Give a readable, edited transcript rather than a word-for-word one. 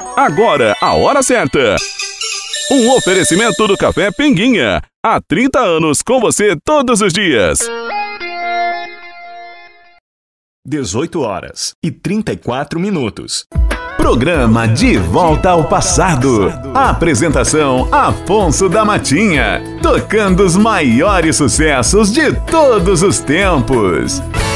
Agora, a hora certa. Um oferecimento do Café Pinguinha. Há 30 anos com você todos os dias. 18h34. Programa De Volta ao Passado. Apresentação Afonso da Matinha. Tocando os maiores sucessos de todos os tempos.